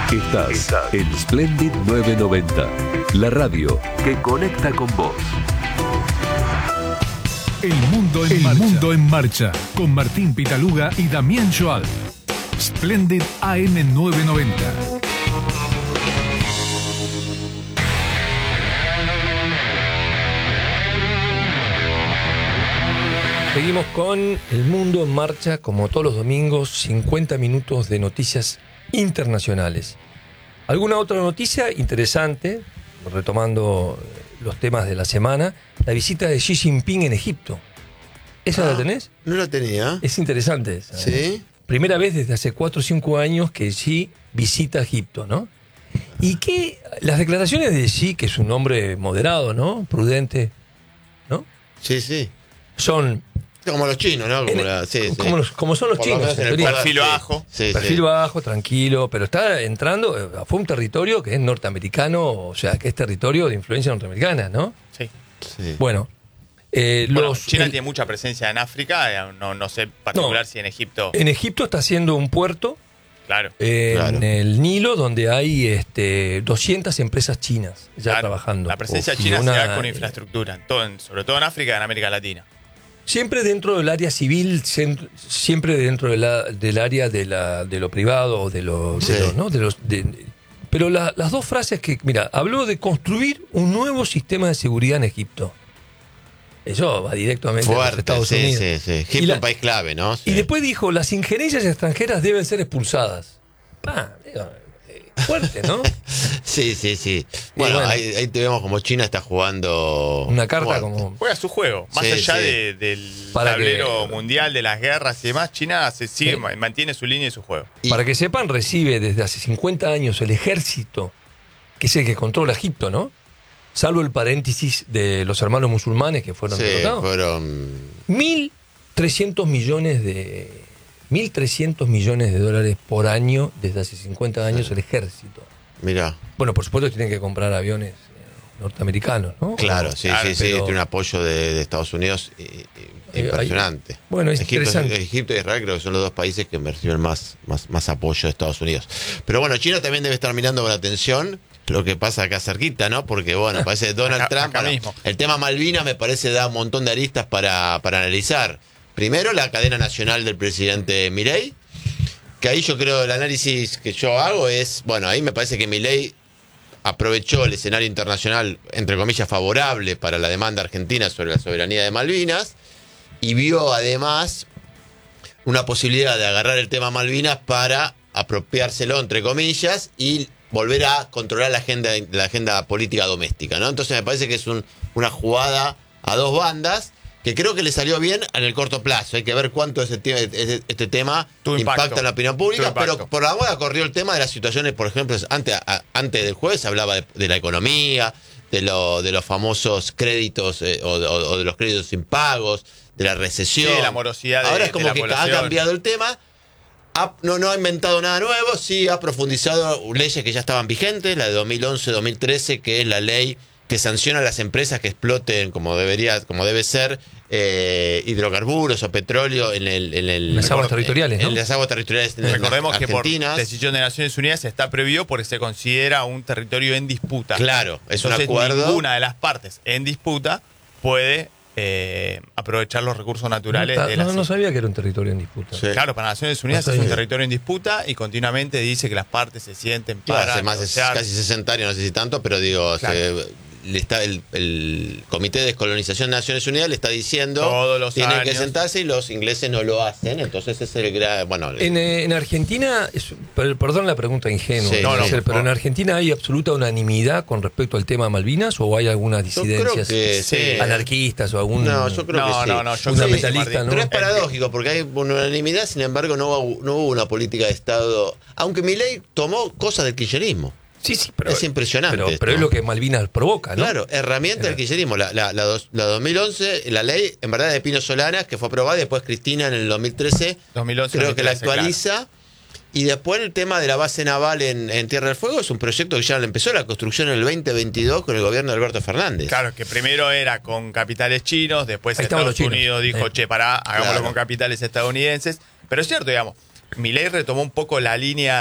Estás en Splendid 990, la radio que conecta con vos. El mundo en marcha, con Martín Pitaluga y Damián Joal. Splendid AM 990. Seguimos con El Mundo en Marcha, como todos los domingos, 50 minutos de noticias internacionales. ¿Alguna otra noticia interesante? Retomando los temas de la semana, la visita de Xi Jinping en Egipto. ¿Esa la tenés? No la tenía. Es interesante esa. ¿Sí? Primera vez desde hace 4 o 5 años que Xi visita Egipto, ¿no? Y que las declaraciones de Xi, que es un hombre moderado, ¿no? Prudente, ¿no? Sí, sí. Son... Como los chinos, ¿no? Como son los chinos. Perfil bajo. Sí, perfil bajo, tranquilo, pero está entrando, fue un territorio que es norteamericano, o sea, que es territorio de influencia norteamericana, ¿no? Sí. Bueno, China tiene mucha presencia en África, no sé particular si en Egipto. En Egipto está haciendo un puerto, claro, en el Nilo, donde hay 200 empresas chinas ya trabajando. La presencia china se da con infraestructura, sobre todo en África y en América Latina. Siempre dentro del área civil, siempre dentro del área de lo privado o pero las dos frases que, mira, habló de construir un nuevo sistema de seguridad en Egipto. Eso va directamente a los Estados Unidos. Sí. Egipto es un país clave, ¿no? Sí. Y después dijo, las injerencias extranjeras deben ser expulsadas. Fuerte, ¿no? Sí. Bueno, ahí te vemos como China está jugando una carta fuerte. Como... Juega su juego. Más allá del tablero mundial, de las guerras y demás, China mantiene su línea y su juego. Para que sepan, recibe desde hace 50 años el ejército, que es el que controla Egipto, ¿no? Salvo el paréntesis de los hermanos musulmanes que fueron derrotados. Fueron 1.300 millones de dólares por año desde hace 50 años el ejército. Mirá. Bueno, por supuesto tienen que comprar aviones norteamericanos, ¿no? Claro, sí, pero... tiene un apoyo de Estados Unidos impresionante. Bueno, es interesante. Egipto y Israel creo que son los dos países que reciben más apoyo de Estados Unidos. Pero bueno, China también debe estar mirando con atención lo que pasa acá cerquita, ¿no? Porque, bueno, parece Donald Trump... Acá mismo. El tema Malvinas me parece da un montón de aristas para analizar. Primero, la cadena nacional del presidente Milei, que ahí yo creo el análisis que yo hago es, bueno, ahí me parece que Milei aprovechó el escenario internacional, entre comillas, favorable para la demanda argentina sobre la soberanía de Malvinas, y vio además una posibilidad de agarrar el tema Malvinas para apropiárselo, entre comillas, y volver a controlar la agenda política doméstica, ¿no? Entonces me parece que es una jugada a dos bandas que creo que le salió bien en el corto plazo. Hay que ver cuánto este tema impacta en la opinión pública, pero por la moda corrió el tema de las situaciones, por ejemplo, antes del jueves se hablaba de la economía, de los famosos créditos o de los créditos impagos, de la recesión. Sí, la morosidad Ahora es como que ha cambiado el tema. No ha inventado nada nuevo, sí ha profundizado leyes que ya estaban vigentes, la de 2011-2013, que es la ley que sanciona a las empresas que exploten como debe ser hidrocarburos o petróleo en las aguas territoriales, ¿no? En las aguas territoriales. Recordemos que por decisión de Naciones Unidas está prohibido porque se considera un territorio en disputa. Claro, es entonces, un acuerdo. Ninguna de las partes en disputa puede aprovechar los recursos naturales de la no sabía que era un territorio en disputa. Sí. Claro, para Naciones Unidas es un territorio en disputa y continuamente dice que las partes se sienten para hace más de casi 60 años, no sé si tanto, pero digo, claro. El Comité de Descolonización de Naciones Unidas le está diciendo todos los tienen años que sentarse y los ingleses no lo hacen, entonces es el gran... Bueno, en Argentina, perdón la pregunta ingenua, pero en Argentina hay absoluta unanimidad con respecto al tema Malvinas, o hay algunas disidencias anarquistas o algún... No, yo creo que sí. Fundamentalista, ¿no? Pero es paradójico porque hay unanimidad, sin embargo no hubo una política de Estado, aunque Milei tomó cosas del kirchnerismo. Sí, pero es impresionante. Pero es lo que Malvinas provoca, ¿no? Claro, herramienta del kirchnerismo. La 2011, la ley, en verdad, de Pino Solanas, que fue aprobada, y después Cristina en el 2013, 2011, creo que la actualiza. Claro. Y después el tema de la base naval en Tierra del Fuego es un proyecto que ya empezó la construcción en el 2022 con el gobierno de Alberto Fernández. Claro, que primero era con capitales chinos, después Estados Unidos dijo, hagámoslo con capitales estadounidenses. Pero es cierto, digamos, Milei retomó un poco la línea